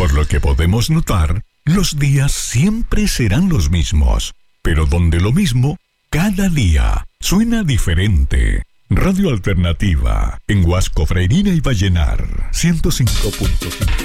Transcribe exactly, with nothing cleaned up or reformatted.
Por lo que podemos notar, los días siempre serán los mismos, pero donde lo mismo, cada día suena diferente. Radio Alternativa, en Huasco, Freirina y Vallenar, ciento cinco punto cinco.